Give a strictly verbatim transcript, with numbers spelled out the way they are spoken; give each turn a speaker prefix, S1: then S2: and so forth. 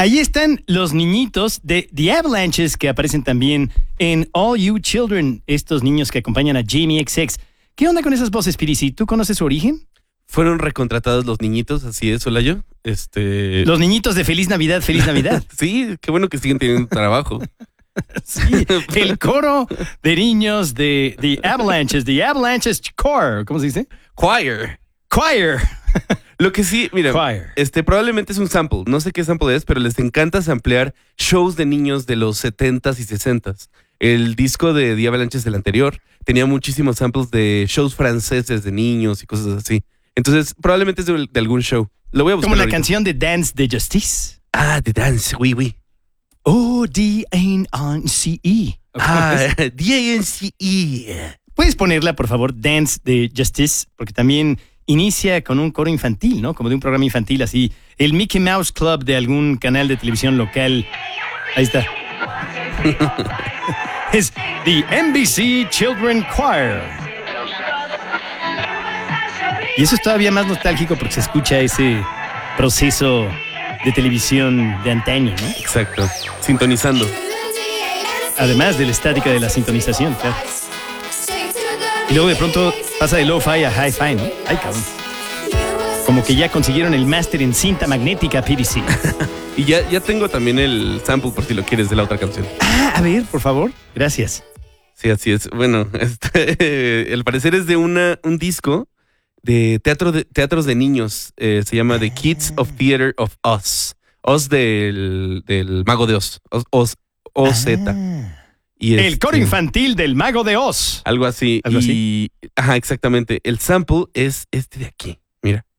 S1: Ahí están los niñitos de The Avalanches que aparecen también en All You Children, estos niños que acompañan a Jamie equis equis. ¿Qué onda con esas voces, Pirisi? ¿Tú conoces su origen?
S2: Fueron recontratados los niñitos, así es, hola yo. Este...
S1: Los niñitos de Feliz Navidad, Feliz Navidad.
S2: Sí, qué bueno que siguen teniendo trabajo.
S1: Sí, el coro de niños de The Avalanches, The Avalanches Choir, ¿cómo se dice?
S2: Choir.
S1: Choir.
S2: Lo que sí, mira,
S1: Choir.
S2: este probablemente es un sample, no sé qué sample es, pero les encanta samplear shows de niños de los setentas y sesentas. El disco de The Avalanches, el anterior, tenía muchísimos samples de shows franceses de niños y cosas así. Entonces, probablemente es de, de algún show. Lo voy a buscar.
S1: Como la
S2: ahorita.
S1: canción de Dance de Justice.
S2: Ah, The Dance, oui, oui.
S1: O D A N C E.
S2: Ah, D A N C E.
S1: Puedes ponerla, por favor, Dance de Justice, porque también inicia con un coro infantil, ¿no? Como de un programa infantil, así. El Mickey Mouse Club de algún canal de televisión local. Ahí está. Es The N B C Children Choir. Y eso es todavía más nostálgico porque se escucha ese proceso de televisión de antaño, ¿no?
S2: Exacto, sintonizando.
S1: Además de la estática de la sintonización, claro. Y luego de pronto pasa de lo-fi a hi-fi, ¿no? Ay, cabrón. Como que ya consiguieron el máster en cinta magnética, P D C.
S2: Y ya, ya tengo también el sample por si lo quieres de la otra canción.
S1: Ah, a ver, por favor. Gracias.
S2: Sí, así es. Bueno, este, al parecer es de una, un disco de, teatro de teatros de niños. Eh, se llama The Kids of Theater of Oz. Oz del, del Mago de Oz. Oz, Oz O Z.
S1: Ah.
S2: Y
S1: El
S2: este,
S1: coro infantil del Mago de Oz.
S2: Algo así.
S1: Algo
S2: y,
S1: así.
S2: Ajá, exactamente. El sample es este de aquí. Mira.